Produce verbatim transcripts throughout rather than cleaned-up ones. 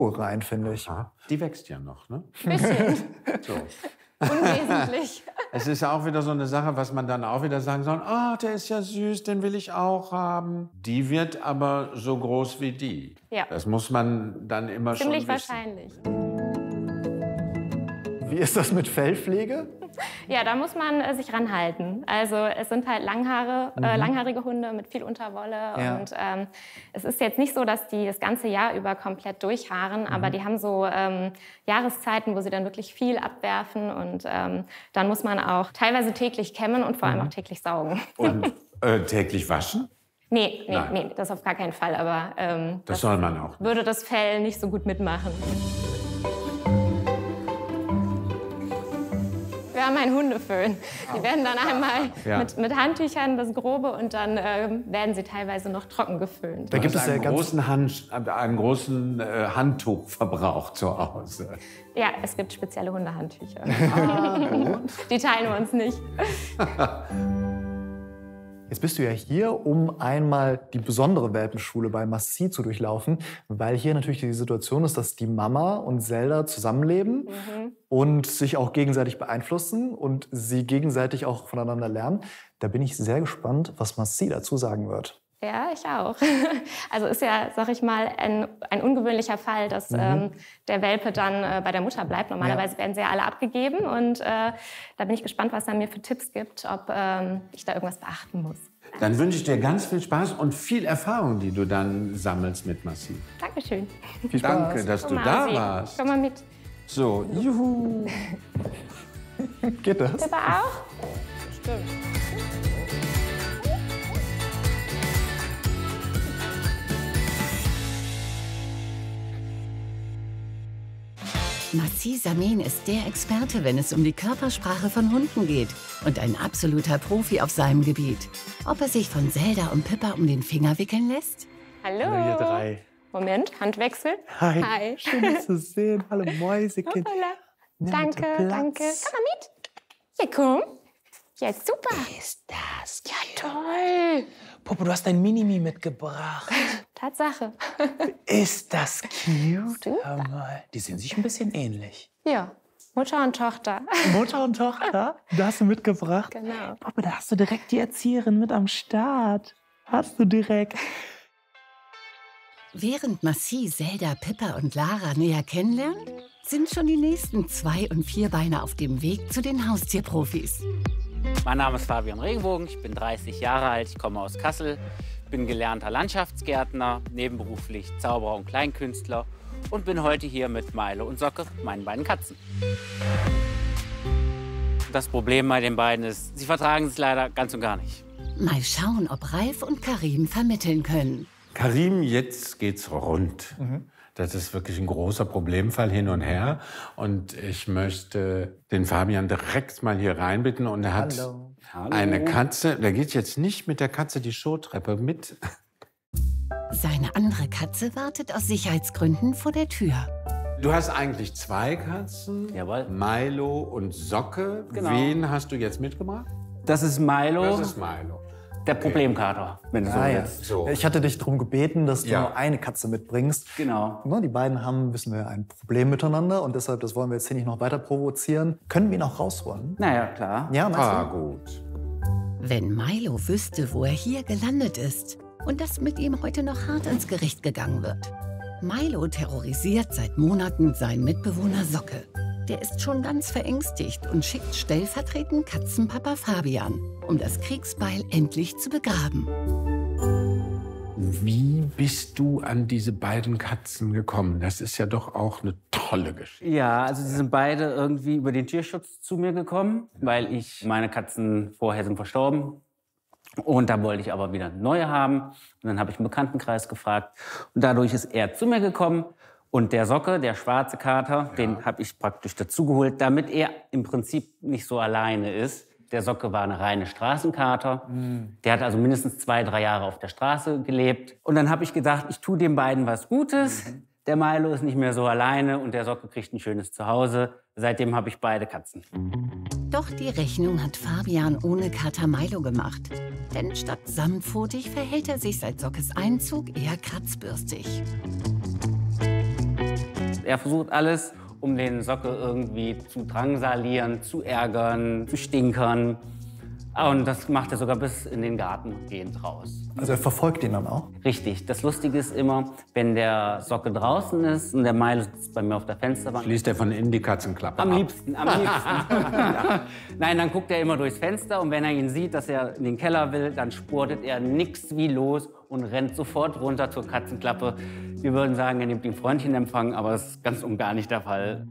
rein, finde ich. Aha. Die wächst ja noch, ne? Bisschen. So. Unwesentlich. Es ist ja auch wieder so eine Sache, was man dann auch wieder sagen soll, ah, der ist ja süß, den will ich auch haben. Die wird aber so groß wie die. Ja. Das muss man dann immer Ziemlich schon wissen. wahrscheinlich. Wie ist das mit Fellpflege? Ja, da muss man äh, sich ranhalten. Also es sind halt Langhaare, äh, langhaarige Hunde mit viel Unterwolle. Ja. Und ähm, es ist jetzt nicht so, dass die das ganze Jahr über komplett durchhaaren, aber die haben so ähm, Jahreszeiten, wo sie dann wirklich viel abwerfen. Und ähm, dann muss man auch teilweise täglich kämmen und vor allem auch täglich saugen. Und äh, täglich waschen? Nee, nee, Nein. nee, das auf gar keinen Fall. Aber ähm, Das soll man auch. würde das Fell nicht so gut mitmachen. Wir haben einen Hundeföhn. Die werden dann einmal Ja. mit, mit Handtüchern das Grobe und dann ähm, werden sie teilweise noch trocken geföhnt. Da gibt es ja einen ganz großen, Hand, einen großen äh, Handtuchverbrauch zu Hause. Ja, es gibt spezielle Hundehandtücher. Die teilen wir uns nicht. Jetzt bist du ja hier, um einmal die besondere Welpenschule bei Massie zu durchlaufen, weil hier natürlich die Situation ist, dass die Mama und Zelda zusammenleben und sich auch gegenseitig beeinflussen und sie gegenseitig auch voneinander lernen. Da bin ich sehr gespannt, was Massie dazu sagen wird. Ja, ich auch. Also ist ja, sag ich mal, ein, ein ungewöhnlicher Fall, dass Mhm. ähm, der Welpe dann äh, bei der Mutter bleibt. Normalerweise Ja. werden sie ja alle abgegeben und äh, da bin ich gespannt, was er mir für Tipps gibt, ob ähm, ich da irgendwas beachten muss. Dann wünsche ich dir ganz viel Spaß und viel Erfahrung, die du dann sammelst mit Massie. Dankeschön. Viel Spaß. Danke, dass du Komm mal, da Sie. warst. Komm mal mit. So, juhu. Geht das? Pippa auch? Stimmt. Massie Samin ist der Experte, wenn es um die Körpersprache von Hunden geht und ein absoluter Profi auf seinem Gebiet. Ob er sich von Zelda und Pippa um den Finger wickeln lässt? Hallo. Hallo, ihr drei. Moment, Handwechsel. Hi. Hi. Schön, dich zu sehen. Hallo, Mäusekind. Hoppala. Nimm Danke, bitte Platz. danke. Komm mal mit. Ja, komm. Ja, super. Ist das Ja, toll. Popo, du hast dein Minimi mitgebracht. Tatsache. Ist das cute? Super. Hör mal, die sehen sich ein bisschen ähnlich. Ja, Mutter und Tochter. Mutter und Tochter, da hast du mitgebracht. Genau. Popo, da hast du direkt die Erzieherin mit am Start. Hast du direkt. Während Massie Zelda, Pippa und Lara näher kennenlernt, sind schon die nächsten Zwei- und Vierbeiner auf dem Weg zu den Haustierprofis. Mein Name ist Fabian Regenbogen, ich bin dreißig Jahre alt, ich komme aus Kassel, bin gelernter Landschaftsgärtner, nebenberuflich Zauberer und Kleinkünstler und bin heute hier mit Milo und Socke, meinen beiden Katzen. Das Problem bei den beiden ist, sie vertragen es leider ganz und gar nicht. Mal schauen, ob Ralf und Karim vermitteln können. Karim, jetzt geht's rund. Das ist wirklich ein großer Problemfall hin und her. Und ich möchte den Fabian direkt mal hier reinbitten. Und er hat Hallo. eine Katze. Der geht jetzt nicht mit der Katze die Showtreppe mit. Seine andere Katze wartet aus Sicherheitsgründen vor der Tür. Du hast eigentlich zwei Katzen. Jawohl. Milo und Socke. Genau. Wen hast du jetzt mitgebracht? Das ist Milo, Das ist Milo. der Problemkater, wenn du so Ah, ja. willst. So. Ich hatte dich darum gebeten, dass du Ja. nur eine Katze mitbringst. Genau. Na, die beiden haben, wissen wir, ein Problem miteinander und deshalb, das wollen wir jetzt hier nicht noch weiter provozieren. Können wir ihn auch rausholen? Naja, klar. Ja, meinst Ah, du? gut. Wenn Milo wüsste, wo er hier gelandet ist und dass mit ihm heute noch hart ins Gericht gegangen wird. Milo terrorisiert seit Monaten seinen Mitbewohner Socke. Der ist schon ganz verängstigt und schickt stellvertretend Katzenpapa Fabian, um das Kriegsbeil endlich zu begraben. Wie bist du an diese beiden Katzen gekommen? Das ist ja doch auch eine tolle Geschichte. Ja, also sie sind beide irgendwie über den Tierschutz zu mir gekommen, weil ich, meine Katzen vorher sind verstorben. Und da wollte ich aber wieder neue haben. Und dann habe ich einen Bekanntenkreis gefragt. Und dadurch ist er zu mir gekommen. Und der Socke, der schwarze Kater, ja. den habe ich praktisch dazugeholt, damit er im Prinzip nicht so alleine ist. Der Socke war eine reine Straßenkater. Mhm. Der hat also mindestens zwei, drei Jahre auf der Straße gelebt. Und dann habe ich gedacht, ich tue den beiden was Gutes. Mhm. Der Milo ist nicht mehr so alleine und der Socke kriegt ein schönes Zuhause. Seitdem habe ich beide Katzen. Doch die Rechnung hat Fabian ohne Kater Milo gemacht. Denn statt samtpfotig verhält er sich seit Sockes Einzug eher kratzbürstig. Er versucht alles, um den Socke irgendwie zu drangsalieren, zu ärgern, zu stinkern. Und das macht er sogar bis in den Garten gehend raus. Also er verfolgt ihn dann auch? Richtig. Das Lustige ist immer, wenn der Socke draußen ist und der Milo sitzt bei mir auf der Fensterbank. Schließt er von innen die Katzenklappe Am ab. liebsten, am liebsten. Ja. Nein, dann guckt er immer durchs Fenster und wenn er ihn sieht, dass er in den Keller will, dann spurtet er nix wie los und rennt sofort runter zur Katzenklappe. Wir würden sagen, er nimmt den Freundchenempfang, aber das ist ganz und gar nicht der Fall.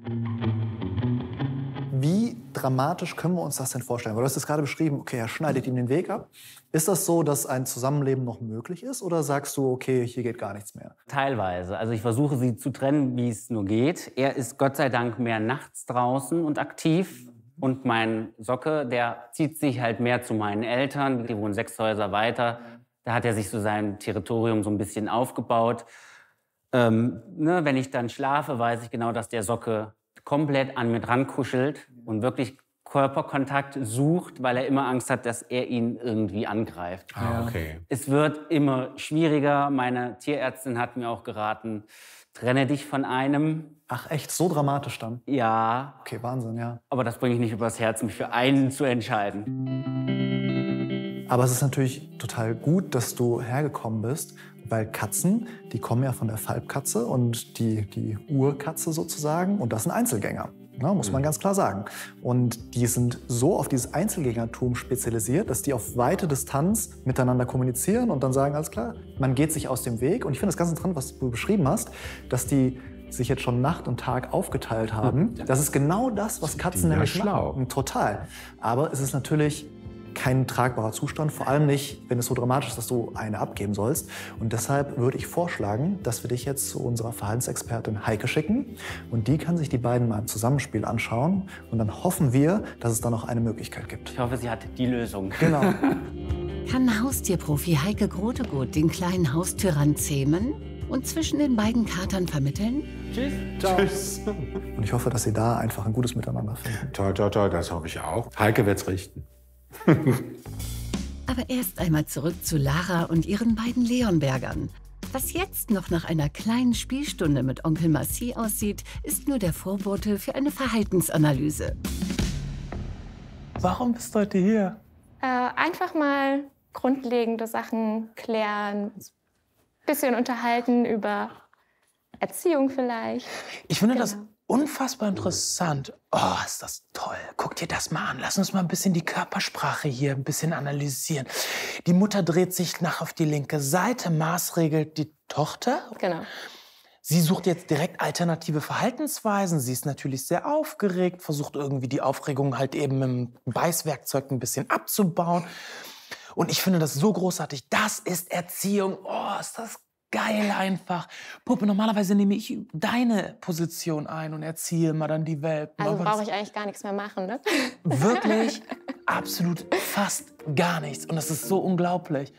Wie dramatisch können wir uns das denn vorstellen? Weil du hast es gerade beschrieben, okay, er schneidet ihm den Weg ab. Ist das so, dass ein Zusammenleben noch möglich ist? Oder sagst du, okay, hier geht gar nichts mehr? Teilweise. Also ich versuche, sie zu trennen, wie es nur geht. Er ist Gott sei Dank mehr nachts draußen und aktiv. Und mein Socke, der zieht sich halt mehr zu meinen Eltern. Die wohnen sechs Häuser weiter. Da hat er sich so sein Territorium so ein bisschen aufgebaut. Ähm, ne, wenn ich dann schlafe, weiß ich genau, dass der Socke komplett an mir dran kuschelt und wirklich Körperkontakt sucht, weil er immer Angst hat, dass er ihn irgendwie angreift. Ah, okay. Es wird immer schwieriger. Meine Tierärztin hat mir auch geraten, trenne dich von einem. Ach echt, so dramatisch dann? Ja. Okay, Wahnsinn, ja. Aber das bringe ich nicht übers Herz, mich für einen zu entscheiden. Aber es ist natürlich total gut, dass du hergekommen bist, weil Katzen, die kommen ja von der Falbkatze und die, die Urkatze sozusagen, und das sind Einzelgänger. Ja, muss man ganz klar sagen. Und die sind so auf dieses Einzelgängertum spezialisiert, dass die auf weite Distanz miteinander kommunizieren und dann sagen, alles klar, man geht sich aus dem Weg. Und ich finde das ganz interessant, was du beschrieben hast, dass die sich jetzt schon Nacht und Tag aufgeteilt haben. Das ist genau das, was Katzen ja nämlich schlau. machen. Total. Aber es ist natürlich kein tragbarer Zustand, vor allem nicht, wenn es so dramatisch ist, dass du eine abgeben sollst. Und deshalb würde ich vorschlagen, dass wir dich jetzt zu unserer Verhaltensexpertin Heike schicken. Und die kann sich die beiden mal im Zusammenspiel anschauen. Und dann hoffen wir, dass es da noch eine Möglichkeit gibt. Ich hoffe, sie hat die Lösung. Genau. Kann Haustierprofi Heike Grotegut den kleinen Haustyrann zähmen und zwischen den beiden Katern vermitteln? Tschüss. Tschüss. Und ich hoffe, dass sie da einfach ein gutes Miteinander finden. Toi, toi, toi, das hoffe ich auch. Heike wird's richten. Aber erst einmal zurück zu Lara und ihren beiden Leonbergern. Was jetzt noch nach einer kleinen Spielstunde mit Onkel Massi aussieht, ist nur der Vorbote für eine Verhaltensanalyse. Warum bist du heute hier? Äh, einfach mal grundlegende Sachen klären, ein bisschen unterhalten über Erziehung vielleicht. Ich finde das Genau. unfassbar interessant. Oh, ist das toll. Guck dir das mal an. Lass uns mal ein bisschen die Körpersprache hier ein bisschen analysieren. Die Mutter dreht sich nach auf die linke Seite, maßregelt die Tochter. Genau. Sie sucht jetzt direkt alternative Verhaltensweisen. Sie ist natürlich sehr aufgeregt, versucht irgendwie die Aufregung halt eben mit dem Beißwerkzeug ein bisschen abzubauen. Und ich finde das so großartig. Das ist Erziehung. Oh, ist das geil einfach. Puppe, normalerweise nehme ich deine Position ein und erziehe mal dann die Welpen. Also Aber brauche das- ich eigentlich gar nichts mehr machen, ne? Wirklich absolut fast gar nichts. Und das ist so unglaublich.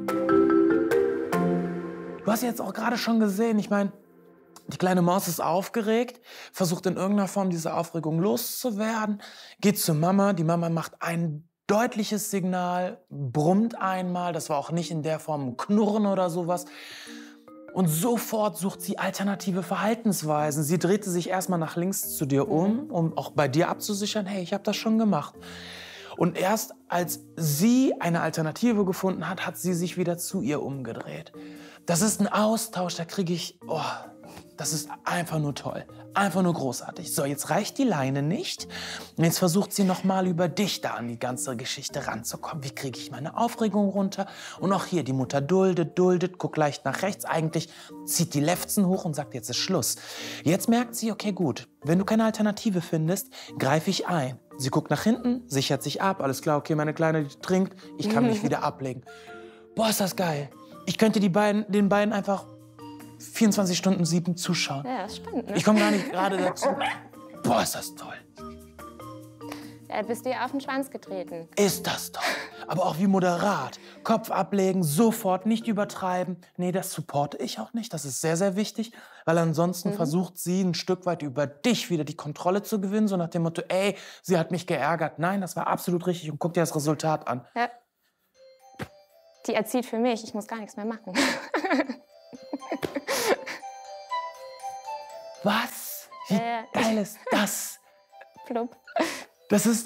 Du hast jetzt auch gerade schon gesehen, ich meine, die kleine Maus ist aufgeregt, versucht in irgendeiner Form diese Aufregung loszuwerden, geht zur Mama, die Mama macht ein deutliches Signal, brummt einmal, das war auch nicht in der Form ein Knurren oder sowas. Und sofort sucht sie alternative Verhaltensweisen. Sie drehte sich erstmal nach links zu dir um, um auch bei dir abzusichern, hey, ich habe das schon gemacht. Und erst als sie eine Alternative gefunden hat, hat sie sich wieder zu ihr umgedreht. Das ist ein Austausch, da kriege ich, oh, das ist einfach nur toll, einfach nur großartig. So, jetzt reicht die Leine nicht. Und jetzt versucht sie noch mal über dich da an die ganze Geschichte ranzukommen. Wie kriege ich meine Aufregung runter? Und auch hier, die Mutter duldet, duldet, guckt leicht nach rechts. Eigentlich zieht die Lefzen hoch und sagt, jetzt ist Schluss. Jetzt merkt sie, okay, gut, wenn du keine Alternative findest, greife ich ein. Sie guckt nach hinten, sichert sich ab. Alles klar, okay, meine Kleine, die trinkt. Ich kann mich wieder ablegen. Boah, ist das geil. Ich könnte die beiden, den beiden einfach vierundzwanzig Stunden sieben zuschauen. Ja, das stimmt. Ne? Ich komme gar nicht gerade dazu. Boah, ist das toll. Da bist du ja auf den Schwanz getreten. Ist das toll. Aber auch wie moderat. Kopf ablegen, sofort, nicht übertreiben. Nee, das supporte ich auch nicht. Das ist sehr, sehr wichtig. Weil ansonsten mhm. versucht sie ein Stück weit über dich wieder die Kontrolle zu gewinnen. So nach dem Motto, ey, sie hat mich geärgert. Nein, das war absolut richtig. Und guck dir das Resultat an. Ja. Die erzieht für mich. Ich muss gar nichts mehr machen. Was? Wie Äh, geil ist das? Plupp. Das ist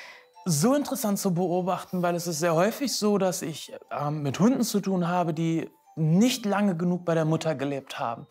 so interessant zu beobachten, weil es ist sehr häufig so, dass ich ähm, mit Hunden zu tun habe, die nicht lange genug bei der Mutter gelebt haben.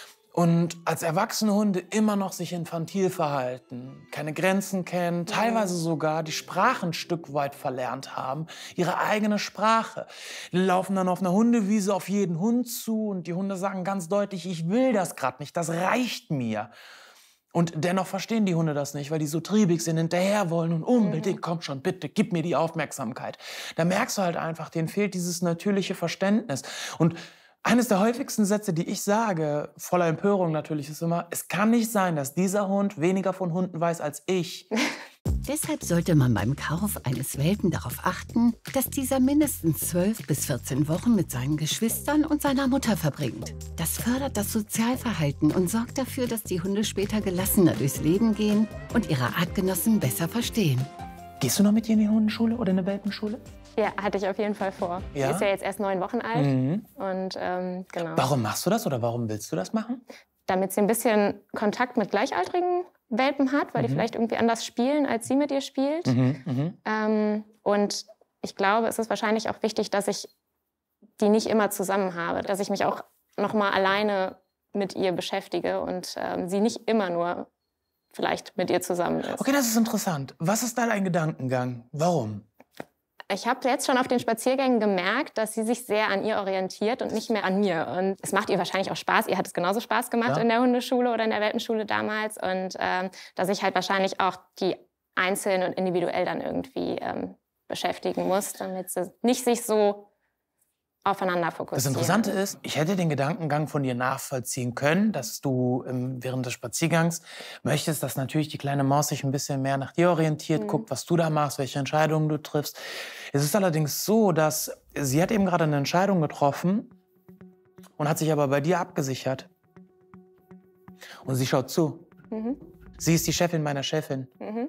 Und als erwachsene Hunde immer noch sich infantil verhalten, keine Grenzen kennen, teilweise sogar die Sprache ein Stück weit verlernt haben, ihre eigene Sprache. Die laufen dann auf einer Hundewiese auf jeden Hund zu und die Hunde sagen ganz deutlich, ich will das gerade nicht, das reicht mir. Und dennoch verstehen die Hunde das nicht, weil die so triebig sind, hinterher wollen und unbedingt, komm schon, bitte, gib mir die Aufmerksamkeit. Da merkst du halt einfach, denen fehlt dieses natürliche Verständnis. Und eines der häufigsten Sätze, die ich sage, voller Empörung natürlich, ist immer, es kann nicht sein, dass dieser Hund weniger von Hunden weiß als ich. Deshalb sollte man beim Kauf eines Welpen darauf achten, dass dieser mindestens zwölf bis vierzehn Wochen mit seinen Geschwistern und seiner Mutter verbringt. Das fördert das Sozialverhalten und sorgt dafür, dass die Hunde später gelassener durchs Leben gehen und ihre Artgenossen besser verstehen. Gehst du noch mit ihr in die Hundeschule oder in eine Welpenschule? Ja, hatte ich auf jeden Fall vor. Ja? Sie ist ja jetzt erst neun Wochen alt. Mhm. Und ähm, genau. Warum machst du das oder warum willst du das machen? Damit sie ein bisschen Kontakt mit gleichaltrigen Welpen hat, weil Mhm. die vielleicht irgendwie anders spielen, als sie mit ihr spielt. Mhm. Mhm. Ähm, und ich glaube, es ist wahrscheinlich auch wichtig, dass ich die nicht immer zusammen habe, dass ich mich auch noch mal alleine mit ihr beschäftige und ähm, sie nicht immer nur vielleicht mit ihr zusammen ist. Okay, das ist interessant. Was ist da dein Gedankengang? Warum? Ich habe jetzt schon auf den Spaziergängen gemerkt, dass sie sich sehr an ihr orientiert und nicht mehr an mir. Und es macht ihr wahrscheinlich auch Spaß. Ihr hat es genauso Spaß gemacht Ja. in der Hundeschule oder in der Welpenschule damals. Und ähm, dass ich halt wahrscheinlich auch die einzeln und individuell dann irgendwie ähm, beschäftigen muss, damit sie nicht sich so aufeinander Das fokussieren. Interessante ist, ich hätte den Gedankengang von dir nachvollziehen können, dass du ähm, während des Spaziergangs möchtest, dass natürlich die kleine Maus sich ein bisschen mehr nach dir orientiert, Mhm. guckt, was du da machst, welche Entscheidungen du triffst. Es ist allerdings so, dass sie hat eben gerade eine Entscheidung getroffen und hat sich aber bei dir abgesichert. Und sie schaut zu. Mhm. Sie ist die Chefin meiner Chefin. Mhm.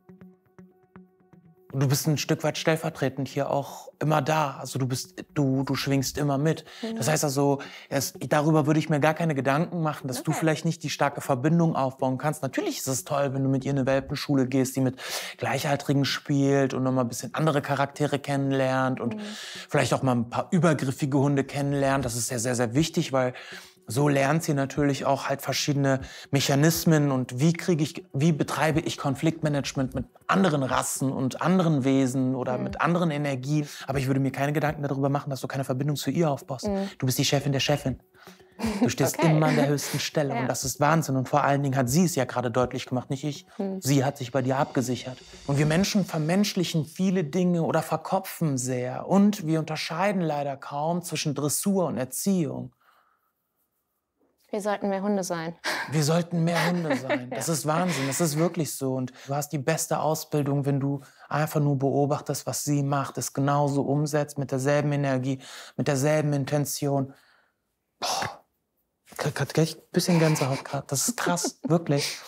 Und du bist ein Stück weit stellvertretend hier auch immer da. Also du bist, du, du schwingst immer mit. Das heißt also, es, darüber würde ich mir gar keine Gedanken machen, dass du Okay. vielleicht nicht die starke Verbindung aufbauen kannst. Natürlich ist es toll, wenn du mit ihr in eine Welpenschule gehst, die mit Gleichaltrigen spielt und noch mal ein bisschen andere Charaktere kennenlernt und vielleicht auch mal ein paar übergriffige Hunde kennenlernt. Das ist sehr, sehr, sehr wichtig, weil so lernt sie natürlich auch halt verschiedene Mechanismen und wie kriege ich, wie betreibe ich Konfliktmanagement mit anderen Rassen und anderen Wesen oder mit anderen Energien. Aber ich würde mir keine Gedanken darüber machen, dass du keine Verbindung zu ihr aufbaust. Du bist die Chefin der Chefin. Du stehst Okay. immer an der höchsten Stelle Ja. und das ist Wahnsinn. Und vor allen Dingen hat sie es ja gerade deutlich gemacht, nicht ich. Sie hat sich bei dir abgesichert. Und wir Menschen vermenschlichen viele Dinge oder verkopfen sehr. Und wir unterscheiden leider kaum zwischen Dressur und Erziehung. Wir sollten mehr Hunde sein. Wir sollten mehr Hunde sein. Das ist Wahnsinn, das ist wirklich so. Und du hast die beste Ausbildung, wenn du einfach nur beobachtest, was sie macht, es genauso umsetzt, mit derselben Energie, mit derselben Intention. Boah, ich krieg grad gleich ein bisschen Gänsehaut gerade. Das ist krass, wirklich.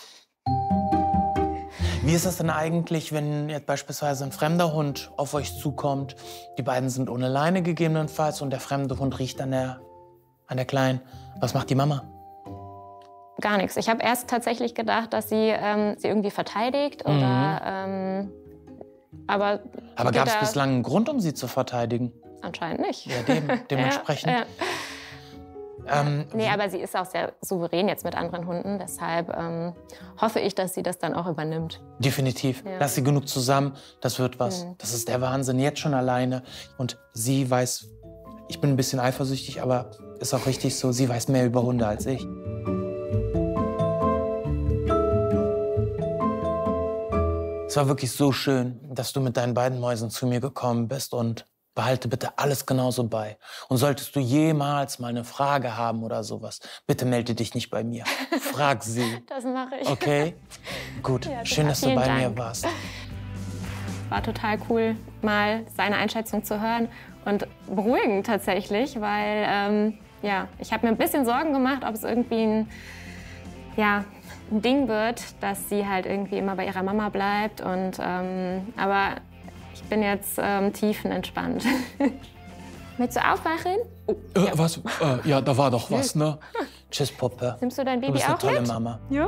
Wie ist das denn eigentlich, wenn jetzt beispielsweise ein fremder Hund auf euch zukommt? Die beiden sind ohne Leine gegebenenfalls und der fremde Hund riecht an der, an der Kleinen. Was macht die Mama? Gar nichts. Ich habe erst tatsächlich gedacht, dass sie ähm, sie irgendwie verteidigt oder ähm, aber Aber geht gab es da bislang einen Grund, um sie zu verteidigen? anscheinend nicht. Ja, dem, dementsprechend. Ja, ja. Ähm, Nee, aber sie ist auch sehr souverän jetzt mit anderen Hunden. Deshalb ähm, hoffe ich, dass sie das dann auch übernimmt. Definitiv. Ja. Lass sie genug zusammen, das wird was. Mhm. Das ist der Wahnsinn, jetzt schon alleine. Und sie weiß, ich bin ein bisschen eifersüchtig, aber ist auch richtig so, sie weiß mehr über Hunde als ich. Es war wirklich so schön, dass du mit deinen beiden Mäusen zu mir gekommen bist und behalte bitte alles genauso bei. Und solltest du jemals mal eine Frage haben oder sowas, bitte melde dich nicht bei mir. Frag sie. Das mache ich. Okay? Gut. Ja, Schön, dass du vielen bei Dank. mir warst. War total cool, mal seine Einschätzung zu hören und beruhigend tatsächlich, weil ähm, ja, ich habe mir ein bisschen Sorgen gemacht, ob es irgendwie ein, ja, ein Ding wird, dass sie halt irgendwie immer bei ihrer Mama bleibt. Und, ähm, aber ich bin jetzt ähm, tiefenentspannt. Willst du aufwachen? Oh, Äh, was? Äh, ja, da war doch was, ne? Tschüss, Puppe. nimmst du dein Du Baby bist eine auch tolle mit? Mama. Ja.